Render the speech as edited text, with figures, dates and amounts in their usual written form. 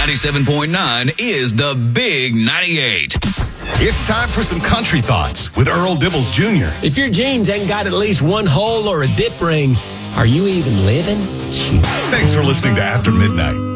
97.9 is the Big 98. It's time for some country thoughts with Earl Dibbles Jr. If your jeans ain't got at least one hole or a dip ring, are you even living? Shoot. Thanks for listening to After Midnight.